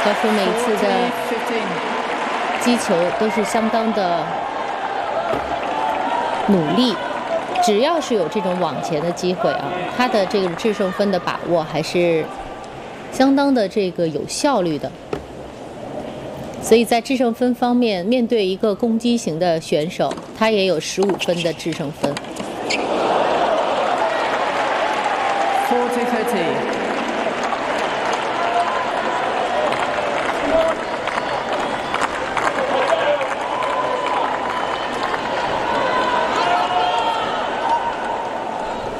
高叔每一次的击球都是相当的努力，只要是有这种往前的机会啊，他的这个制胜分的把握还是相当的这个有效率的。所以在制胜分方面，面对一个攻击型的选手，他也有15分的制胜分。 40-30。